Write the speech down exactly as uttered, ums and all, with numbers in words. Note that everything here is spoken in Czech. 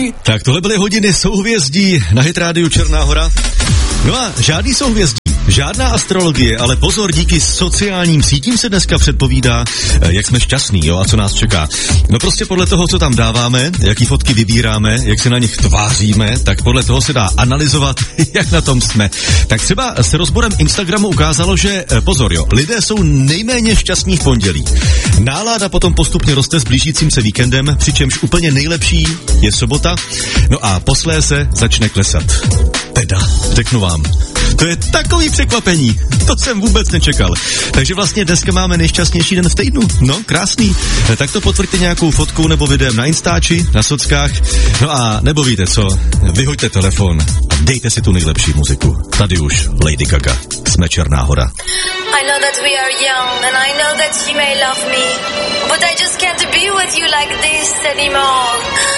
Tak tohle byly hodiny souhvězdí na Hit Rádiu Černá Hora. No a žádný souhvězdí, žádná astrologie, ale pozor, díky sociálním sítím se dneska předpovídá, jak jsme šťastní, jo, a co nás čeká. No prostě podle toho, co tam dáváme, jaký fotky vybíráme, jak se na nich tváříme, tak podle toho se dá analyzovat, jak na tom jsme. Tak třeba s rozborem Instagramu ukázalo, že pozor, jo, lidé jsou nejméně šťastní v pondělí. Nálada potom postupně roste s blížícím se víkendem, přičemž úplně nejlepší je sobota, no a posléze začne klesat. Teda, řeknu vám. To je takový překvapení, to jsem vůbec nečekal. Takže vlastně dneska máme nejšťastnější den v týdnu, no krásný. Tak to potvrďte nějakou fotkou nebo videem na Instači, na sockách. No a nebo víte co, vyhoďte telefon a dejte si tu nejlepší muziku. Tady už Lady Gaga, jsme Černá Hora. I know that we are young and I know that you may love me, but I just can't be with you like this anymore.